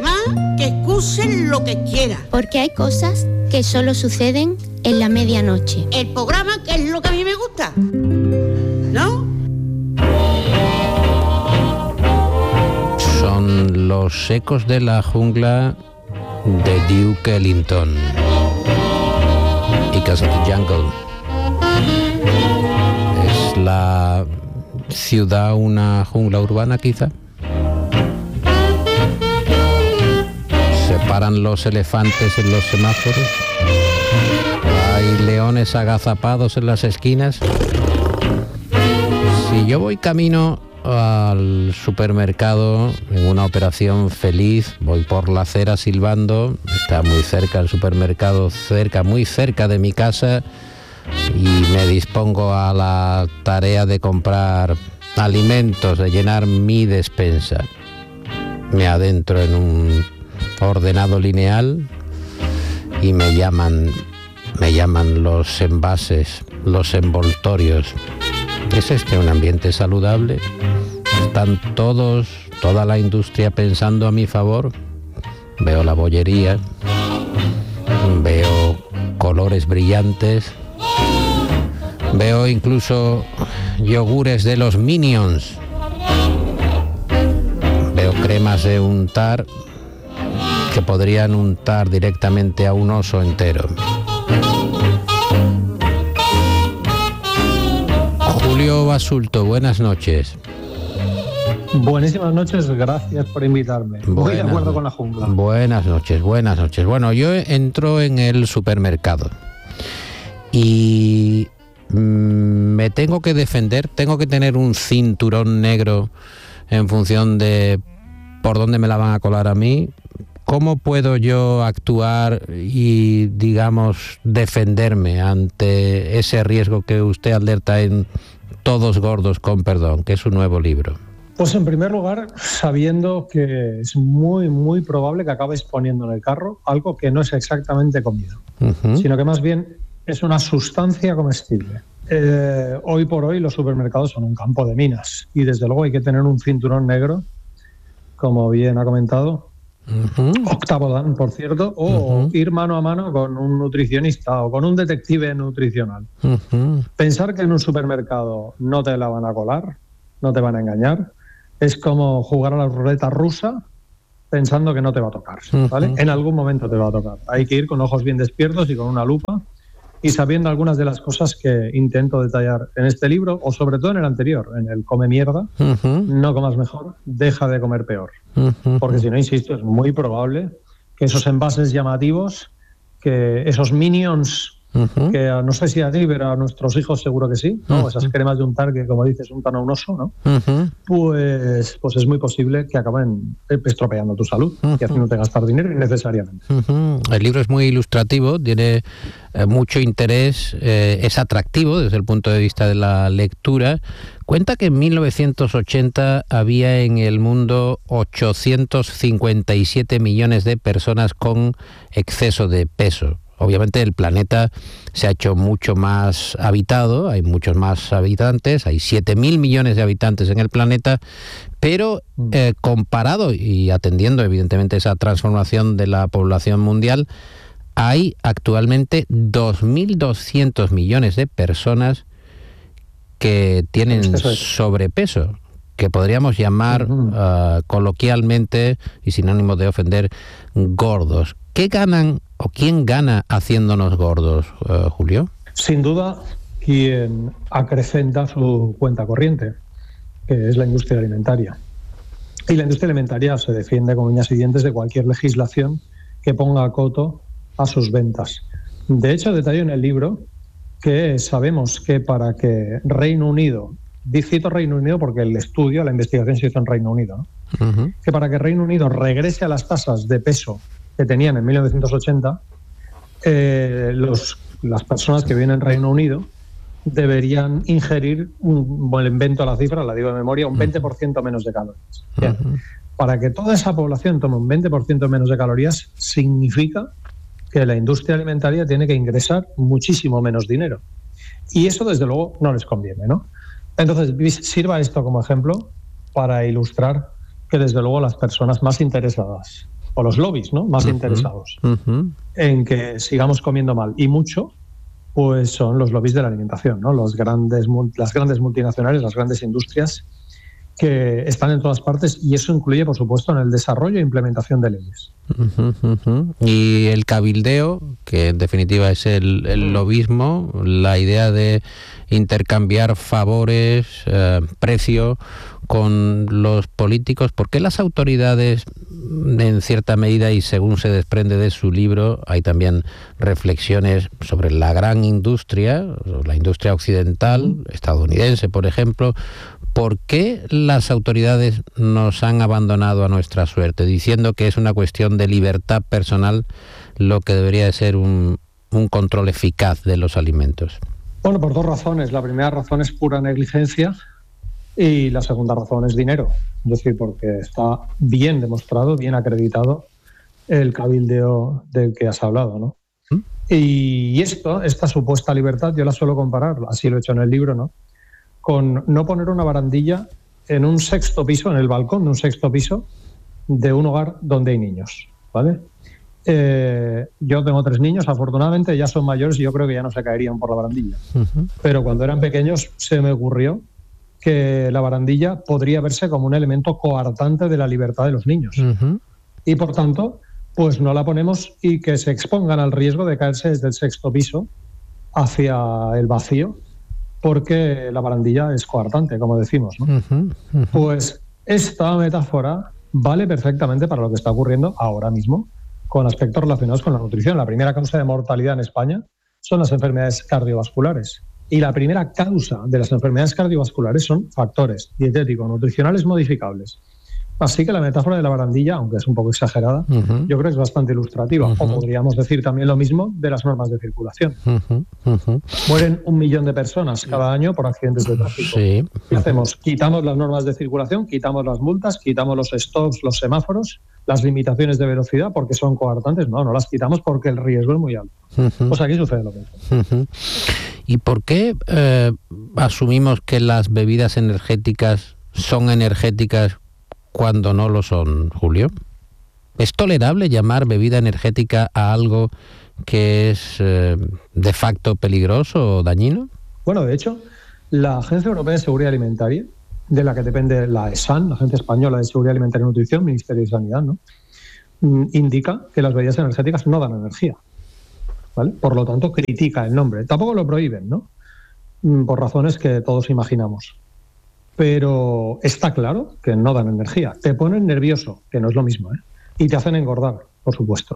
demás que excusen lo que quieran. Porque hay cosas que solo suceden en la medianoche. El programa que es lo que a mí me gusta, ¿no? Son los ecos de la jungla de Duke Ellington y Casa de Jungle. ¿Es la ciudad una jungla urbana quizá? ¿Se paran los elefantes en los semáforos? ¿Hay leones agazapados en las esquinas? Si yo voy camino al supermercado en una operación feliz, voy por la acera silbando, está muy cerca el supermercado, muy cerca de mi casa, y me dispongo a la tarea de comprar alimentos, de llenar mi despensa. Me adentro en un ordenado lineal y me llaman los envases, los envoltorios. ¿Es este un ambiente saludable? ¿Están toda la industria pensando a mi favor? Veo la bollería, veo colores brillantes, veo incluso yogures de los Minions, veo cremas de untar que podrían untar directamente a un oso entero. Julio Basulto, buenas noches. Buenísimas noches, gracias por invitarme. Voy de acuerdo con la jungla. Buenas noches. Bueno, yo entro en el supermercado y me tengo que defender, tengo que tener un cinturón negro en función de por dónde me la van a colar a mí. ¿Cómo puedo yo actuar y, digamos, defenderme ante ese riesgo que usted alerta en Todos Gordos con Perdón, que es un nuevo libro? Pues en primer lugar, sabiendo que es muy, muy probable que acabes poniendo en el carro algo que no es exactamente comida, sino que más bien es una sustancia comestible. Hoy por hoy los supermercados son un campo de minas y desde luego hay que tener un cinturón negro, como bien ha comentado, octavo dan, por cierto, o ir mano a mano con un nutricionista o con un detective nutricional. Pensar que en un supermercado no te la van a colar, no te van a engañar, es como jugar a la ruleta rusa pensando que no te va a tocar, ¿vale? En algún momento te va a tocar. Hay que ir con ojos bien despiertos y con una lupa y sabiendo algunas de las cosas que intento detallar en este libro, o sobre todo en el anterior, en el Come Mierda, no comas mejor, deja de comer peor. Porque si no, insisto, es muy probable que esos envases llamativos, que esos Minions, que no sé si a ti, pero a nuestros hijos seguro que sí, ¿no? Esas cremas de untar que, como dices, untan a un oso, ¿no? Pues es muy posible que acaben estropeando tu salud y haciéndote gastar dinero innecesariamente. El libro es muy ilustrativo, tiene mucho interés, es atractivo desde el punto de vista de la lectura. Cuenta que en 1980 había en el mundo 857 millones de personas con exceso de peso. Obviamente el planeta se ha hecho mucho más habitado, hay muchos más habitantes, hay 7.000 millones de habitantes en el planeta, pero comparado y atendiendo evidentemente esa transformación de la población mundial, hay actualmente 2.200 millones de personas que tienen sobrepeso, que podríamos llamar coloquialmente y sin ánimo de ofender, gordos. ¿Qué ganan o quién gana haciéndonos gordos, Julio? Sin duda, quien acrecenta su cuenta corriente, que es la industria alimentaria. Y la industria alimentaria se defiende con uñas y dientes de cualquier legislación que ponga coto a sus ventas. De hecho, detallo en el libro que sabemos que para que Reino Unido, cito Reino Unido porque el estudio, la investigación se hizo en Reino Unido, ¿no? Que para que Reino Unido regrese a las tasas de peso que tenían en 1980, las personas que viven en Reino Unido deberían ingerir, le invento la cifra, la digo de memoria, un 20% menos de calorías. Bien, para que toda esa población tome un 20% menos de calorías, significa que la industria alimentaria tiene que ingresar muchísimo menos dinero. Y eso, desde luego, no les conviene, ¿no? Entonces, sirva esto como ejemplo para ilustrar que, desde luego, las personas más interesadas o los lobbies, ¿no?, más interesados en que sigamos comiendo mal y mucho, pues son los lobbies de la alimentación, ¿no?, las grandes multinacionales, las grandes industrias que están en todas partes, y eso incluye, por supuesto, en el desarrollo e implementación de leyes. Y el cabildeo, que en definitiva es el lobismo, la idea de intercambiar favores, precio con los políticos. ¿Por qué las autoridades, en cierta medida, y según se desprende de su libro, hay también reflexiones sobre la gran industria, la industria occidental, estadounidense, por ejemplo? ¿Por qué las autoridades nos han abandonado a nuestra suerte, diciendo que es una cuestión de libertad personal lo que debería de ser un control eficaz de los alimentos? Bueno, por dos razones. La primera razón es pura negligencia y la segunda razón es dinero. Es decir, porque está bien demostrado, bien acreditado el cabildeo del que has hablado, ¿no? Y esta supuesta libertad, yo la suelo comparar, así lo he hecho en el libro, ¿no?, con no poner una barandilla en un sexto piso, en el balcón de un sexto piso de un hogar donde hay niños, ¿vale? Yo tengo 3 niños, afortunadamente ya son mayores y yo creo que ya no se caerían por la barandilla. Pero cuando eran pequeños se me ocurrió que la barandilla podría verse como un elemento coartante de la libertad de los niños. Y por tanto, pues no la ponemos y que se expongan al riesgo de caerse desde el sexto piso hacia el vacío, porque la barandilla es coartante, como decimos, ¿no? Pues esta metáfora vale perfectamente para lo que está ocurriendo ahora mismo con aspectos relacionados con la nutrición. La primera causa de mortalidad en España son las enfermedades cardiovasculares. Y la primera causa de las enfermedades cardiovasculares son factores dietéticos, nutricionales modificables. Así que la metáfora de la barandilla, aunque es un poco exagerada, yo creo que es bastante ilustrativa. O podríamos decir también lo mismo de las normas de circulación. Mueren 1 millón de personas cada año por accidentes de tráfico. Sí. ¿Qué hacemos? Quitamos las normas de circulación, quitamos las multas, quitamos los stops, los semáforos, las limitaciones de velocidad porque son coartantes. No las quitamos porque el riesgo es muy alto. Pues aquí sucede lo mismo. ¿Y por qué asumimos que las bebidas energéticas son energéticas cuando no lo son, Julio? ¿Es tolerable llamar bebida energética a algo que es de facto peligroso o dañino? Bueno, de hecho, la Agencia Europea de Seguridad Alimentaria, de la que depende la ESAN, la Agencia Española de Seguridad Alimentaria y Nutrición, Ministerio de Sanidad, ¿no?, indica que las bebidas energéticas no dan energía, ¿vale? Por lo tanto, critica el nombre. Tampoco lo prohíben, ¿no?, por razones que todos imaginamos. Pero está claro que no dan energía. Te ponen nervioso, que no es lo mismo, ¿eh? Y te hacen engordar, por supuesto.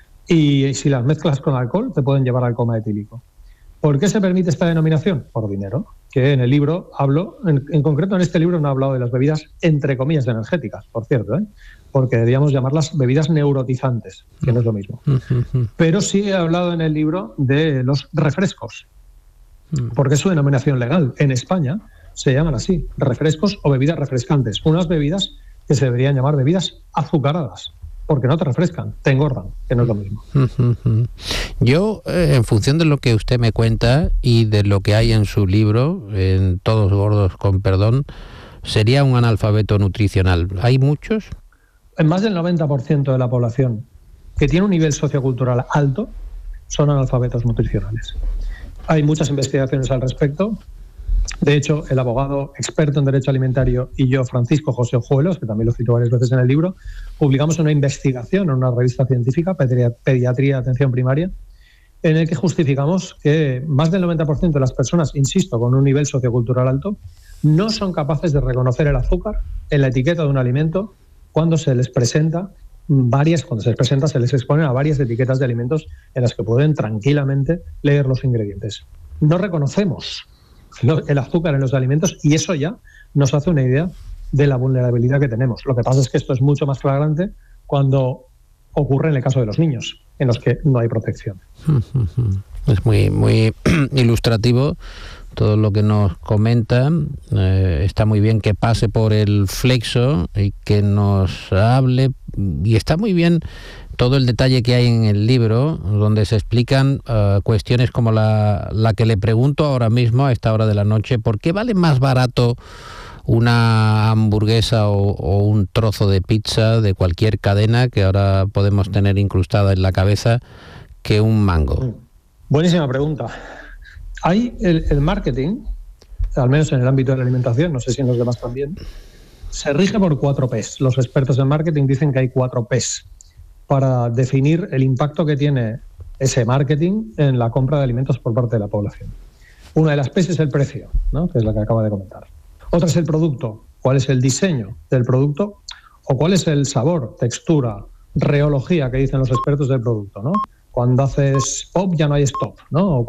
Y si las mezclas con alcohol, te pueden llevar al coma etílico. ¿Por qué se permite esta denominación? Por dinero. Que en el libro hablo, en concreto en este libro no he hablado de las bebidas, entre comillas, energéticas, por cierto, ¿eh?, porque deberíamos llamarlas bebidas neurotizantes, que no es lo mismo. Pero sí he hablado en el libro de los refrescos, porque es su denominación legal. En España se llaman así, refrescos o bebidas refrescantes. Unas bebidas que se deberían llamar bebidas azucaradas, porque no te refrescan, te engordan, que no es lo mismo. Yo, en función de lo que usted me cuenta y de lo que hay en su libro, en Todos Gordos con Perdón, sería un analfabeto nutricional. ¿Hay muchos? En más del 90% de la población que tiene un nivel sociocultural alto son analfabetos nutricionales. Hay muchas investigaciones al respecto. De hecho, el abogado experto en derecho alimentario y yo, Francisco José Ojuelos, que también lo cito varias veces en el libro, publicamos una investigación en una revista científica, Pediatría de Atención Primaria, en el que justificamos que más del 90% de las personas, insisto, con un nivel sociocultural alto, no son capaces de reconocer el azúcar en la etiqueta de un alimento cuando se les presenta se les exponen a varias etiquetas de alimentos en las que pueden tranquilamente leer los ingredientes. No reconocemos el azúcar en los alimentos y eso ya nos hace una idea de la vulnerabilidad que tenemos. Lo que pasa es que esto es mucho más flagrante cuando ocurre en el caso de los niños, en los que no hay protección. Es muy, muy ilustrativo todo lo que nos comenta. Está muy bien que pase por el Flexo y que nos hable, y está muy bien todo el detalle que hay en el libro, donde se explican cuestiones como la que le pregunto ahora mismo a esta hora de la noche: ¿por qué vale más barato una hamburguesa o un trozo de pizza de cualquier cadena que ahora podemos tener incrustada en la cabeza que un mango? Buenísima pregunta. Hay el marketing, al menos en el ámbito de la alimentación, no sé si en los demás también, se rige por 4 P's. Los expertos en marketing dicen que hay 4 P's para definir el impacto que tiene ese marketing en la compra de alimentos por parte de la población. Una de las P's es el precio, ¿no?, que es la que acaba de comentar. Otra es el producto. ¿Cuál es el diseño del producto? ¿O cuál es el sabor, textura, reología que dicen los expertos del producto, ¿no? Cuando haces pop ya no hay stop, ¿no?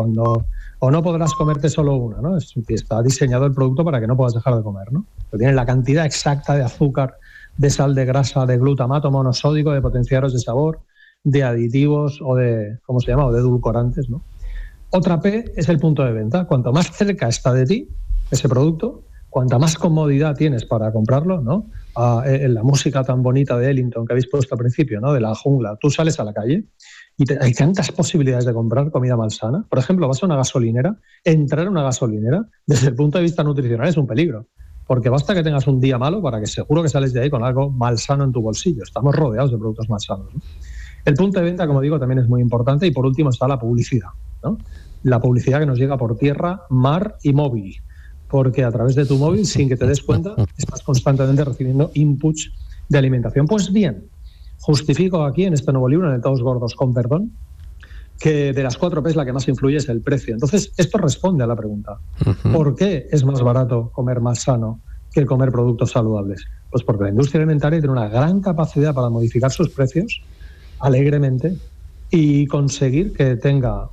O no podrás comerte solo una, ¿no? Está diseñado el producto para que no puedas dejar de comer, ¿no? Pero tiene la cantidad exacta de azúcar, de sal, de grasa, de glutamato monosódico, de potenciadores de sabor, de aditivos o de, ¿cómo se llama?, o de edulcorantes, ¿no? Otra P es el punto de venta. Cuanto más cerca está de ti ese producto, cuanta más comodidad tienes para comprarlo, ¿no? En la música tan bonita de Ellington que habéis puesto al principio, ¿no?, de la jungla, tú sales a la calle y hay tantas posibilidades de comprar comida malsana. Por ejemplo, vas a una gasolinera, entrar a una gasolinera desde el punto de vista nutricional es un peligro, porque basta que tengas un día malo para que seguro que sales de ahí con algo malsano en tu bolsillo. Estamos rodeados de productos malsanos, ¿no? El punto de venta, como digo, también es muy importante, y por último está la publicidad, ¿no? La publicidad que nos llega por tierra, mar y móvil, porque a través de tu móvil, sin que te des cuenta, estás constantemente recibiendo inputs de alimentación. Pues bien, justifico aquí en este nuevo libro, en el Todos Gordos con Perdón, que de las 4 P's la que más influye es el precio. Entonces, esto responde a la pregunta: ¿por qué es más barato comer más sano que comer productos saludables? Pues porque la industria alimentaria tiene una gran capacidad para modificar sus precios alegremente y conseguir que tenga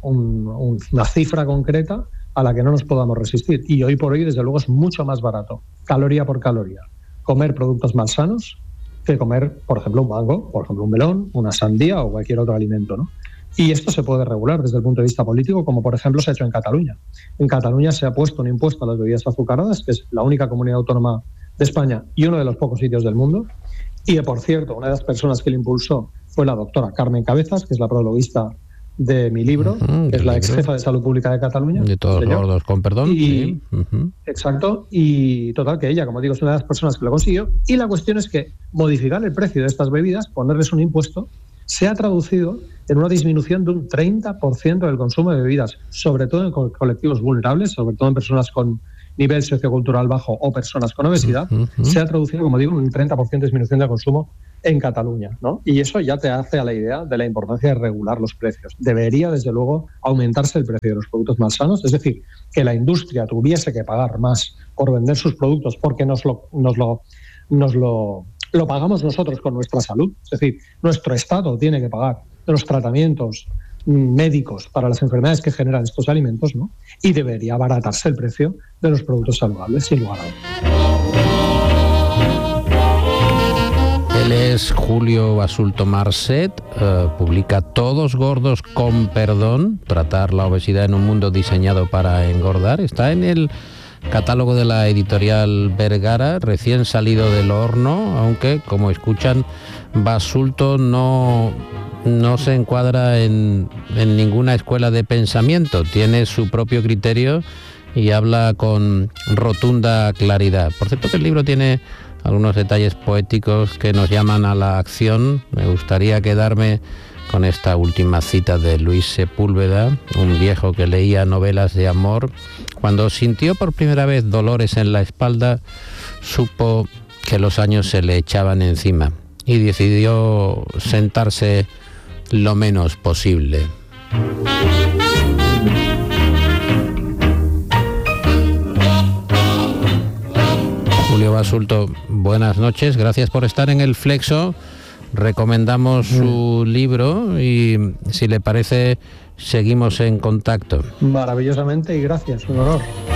una cifra concreta a la que no nos podamos resistir. Y hoy por hoy, desde luego, es mucho más barato, caloría por caloría, comer productos malsanos que comer, por ejemplo, un mango, por ejemplo, un melón, una sandía o cualquier otro alimento, ¿no? Y esto se puede regular desde el punto de vista político, como por ejemplo se ha hecho en Cataluña. En Cataluña se ha puesto un impuesto a las bebidas azucaradas, que es la única comunidad autónoma de España y uno de los pocos sitios del mundo. Y, por cierto, una de las personas que lo impulsó fue la doctora Carmen Cabezas, que es la prologuista de mi libro, que es la ex jefa de Salud Pública de Cataluña. De Todos Gordos con Perdón. Y, exacto. Y total, que ella, como digo, es una de las personas que lo consiguió. Y la cuestión es que modificar el precio de estas bebidas, ponerles un impuesto, se ha traducido en una disminución de un 30% del consumo de bebidas, sobre todo en colectivos vulnerables, sobre todo en personas con nivel sociocultural bajo o personas con obesidad. Se ha traducido, como digo, en un 30% de disminución del consumo en Cataluña, ¿no? Y eso ya te hace a la idea de la importancia de regular los precios. Debería, desde luego, aumentarse el precio de los productos más sanos, es decir, que la industria tuviese que pagar más por vender sus productos porque nos lo pagamos nosotros con nuestra salud. Es decir, nuestro Estado tiene que pagar los tratamientos médicos para las enfermedades que generan estos alimentos, ¿no? Y debería abaratarse el precio de los productos saludables, sin lugar a dudas. Él es Julio Basulto Marcet, publica Todos Gordos con Perdón, tratar la obesidad en un mundo diseñado para engordar. Está en el catálogo de la editorial Vergara, recién salido del horno, aunque, como escuchan, Basulto no se encuadra en ninguna escuela de pensamiento, tiene su propio criterio y habla con rotunda claridad. Por cierto, que el libro tiene algunos detalles poéticos que nos llaman a la acción. Me gustaría quedarme con esta última cita de Luis Sepúlveda, un viejo que leía novelas de amor. Cuando sintió por primera vez dolores en la espalda, supo que los años se le echaban encima y decidió sentarse lo menos posible. Julio Basulto, buenas noches, gracias por estar en El Flexo. Recomendamos su libro y, si le parece, seguimos en contacto. Maravillosamente, y gracias, un honor.